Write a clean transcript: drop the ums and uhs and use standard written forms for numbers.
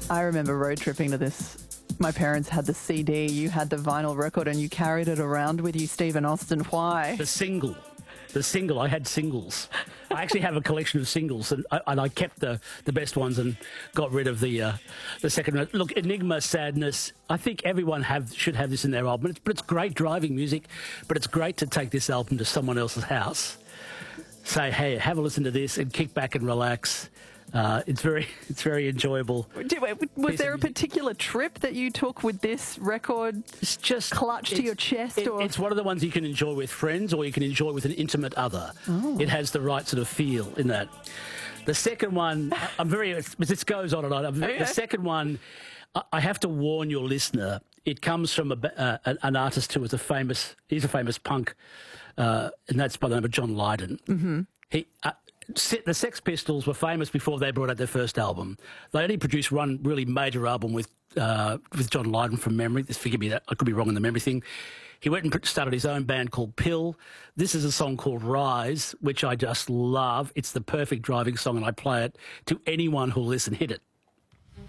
I remember road tripping to this. My parents had the CD, you had the vinyl record, and you carried it around with you, Stephen Austin. Why? The single. I had singles. I actually have a collection of singles, and I kept the best ones and got rid of the second one. Look, Enigma, Sadness, I think everyone should have this in their album. But it's great driving music, but it's great to take this album to someone else's house, say, hey, have a listen to this, and kick back and relax. It's very enjoyable. Was there a particular trip that you took with this record? It's just clutched to your chest, it's one of the ones you can enjoy with friends, or you can enjoy with an intimate other. Oh. It has the right sort of feel in that. The second one, this goes on and on. Okay. The second one, I have to warn your listener. It comes from an artist who is a famous punk, and that's by the name of John Lydon. Mm-hmm. The Sex Pistols were famous before they brought out their first album. They only produced one really major album with John Lydon from memory. Forgive me, I could be wrong on the memory thing. He went and started his own band called Pill. This is a song called Rise, which I just love. It's the perfect driving song, and I play it to anyone who'll listen. Hit it.